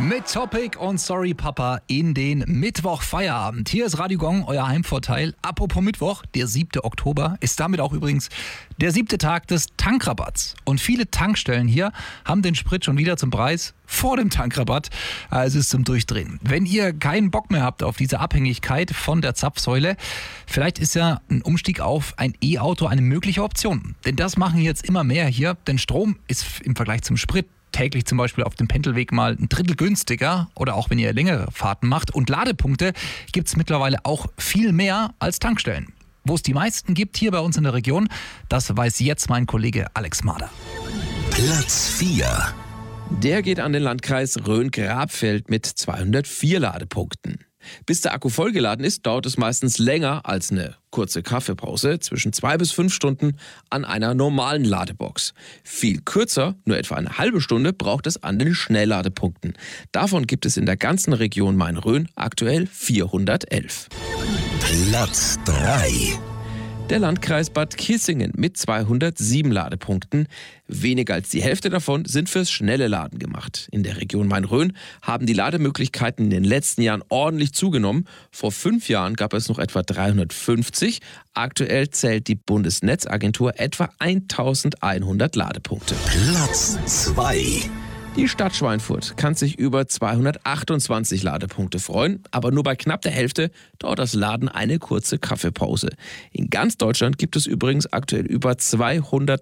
Mit Topic und Sorry Papa in den Mittwoch-Feierabend. Hier ist Radio Gong, euer Heimvorteil. Apropos Mittwoch, der 7. Oktober, ist damit auch übrigens der 7. Tag des Tankrabatts. Und viele Tankstellen hier haben den Sprit schon wieder zum Preis vor dem Tankrabatt. Also ist zum Durchdrehen. Wenn ihr keinen Bock mehr habt auf diese Abhängigkeit von der Zapfsäule, vielleicht ist ja ein Umstieg auf ein E-Auto eine mögliche Option. Denn das machen jetzt immer mehr hier, denn Strom ist im Vergleich zum Sprit täglich zum Beispiel auf dem Pendelweg mal ein Drittel günstiger oder auch wenn ihr längere Fahrten macht. Und Ladepunkte gibt es mittlerweile auch viel mehr als Tankstellen. Wo es die meisten gibt hier bei uns in der Region, das weiß jetzt mein Kollege Alex Mader. Platz 4. Der geht an den Landkreis Rhön-Grabfeld mit 204 Ladepunkten. Bis der Akku vollgeladen ist, dauert es meistens länger als eine kurze Kaffeepause, zwischen 2 bis 5 Stunden an einer normalen Ladebox. Viel kürzer, nur etwa eine halbe Stunde, braucht es an den Schnellladepunkten. Davon gibt es in der ganzen Region Main-Rhön aktuell 411. Platz 3. Der Landkreis Bad Kissingen mit 207 Ladepunkten. Weniger als die Hälfte davon sind fürs schnelle Laden gemacht. In der Region Main-Rhön haben die Lademöglichkeiten in den letzten Jahren ordentlich zugenommen. Vor 5 Jahren gab es noch etwa 350. Aktuell zählt die Bundesnetzagentur etwa 1100 Ladepunkte. Platz 2. Die Stadt Schweinfurt kann sich über 228 Ladepunkte freuen, aber nur bei knapp der Hälfte dauert das Laden eine kurze Kaffeepause. In ganz Deutschland gibt es übrigens aktuell über 200